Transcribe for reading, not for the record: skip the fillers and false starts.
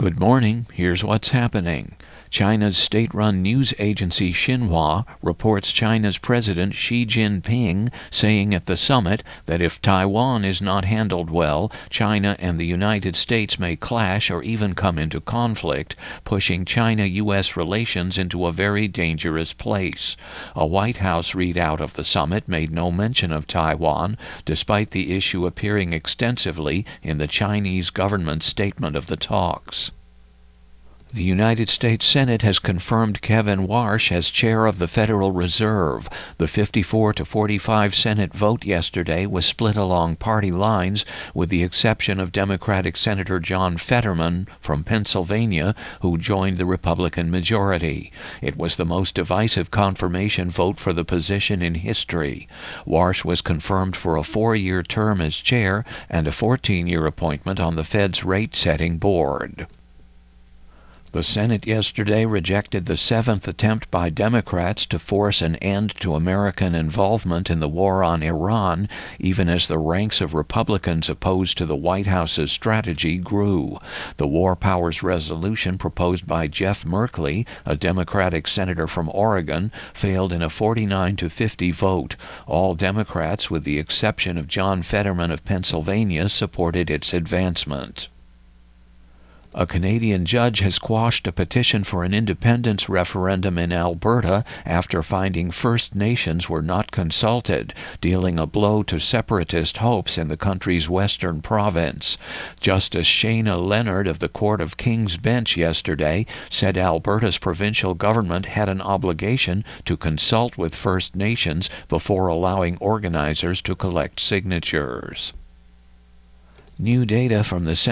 Good morning. Here's what's happening. China's state-run news agency Xinhua reports China's President Xi Jinping saying at the summit that if Taiwan is not handled well, China and the United States may clash or even come into conflict, pushing China-U.S. relations into a very dangerous place. A White House readout of the summit made no mention of Taiwan, despite the issue appearing extensively in the Chinese government's statement of the talks. The United States Senate has confirmed Kevin Warsh as chair of the Federal Reserve. The 54-45 Senate vote yesterday was split along party lines, with the exception of Democratic Senator John Fetterman from Pennsylvania, who joined the Republican majority. It was the most divisive confirmation vote for the position in history. Warsh was confirmed for a 4-year term as chair and a 14-year appointment on the Fed's rate-setting board. The Senate yesterday rejected the 7th attempt by Democrats to force an end to American involvement in the war on Iran, even as the ranks of Republicans opposed to the White House's strategy grew. The War Powers resolution proposed by Jeff Merkley, a Democratic senator from Oregon, failed in a 49-50 vote. All Democrats, with the exception of John Fetterman of Pennsylvania, supported its advancement. A Canadian judge has quashed a petition for an independence referendum in Alberta after finding First Nations were not consulted, dealing a blow to separatist hopes in the country's western province. Justice Shayna Leonard of the Court of King's Bench yesterday said Alberta's provincial government had an obligation to consult with First Nations before allowing organizers to collect signatures. New data from the